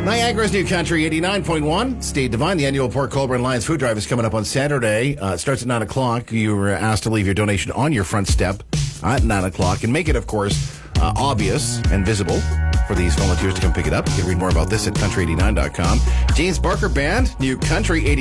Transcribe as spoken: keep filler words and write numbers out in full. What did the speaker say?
Niagara's New Country eighty-nine point one. Steve Devine, the annual Port Colborne Lions Food Drive is coming up on Saturday. Uh, it starts at nine o'clock. You were asked to leave your donation on your front step at nine o'clock and make it, of course, uh, obvious and visible for these volunteers to come pick it up. You can read more about this at country eighty-nine dot com. James Barker Band, New Country eighty-nine.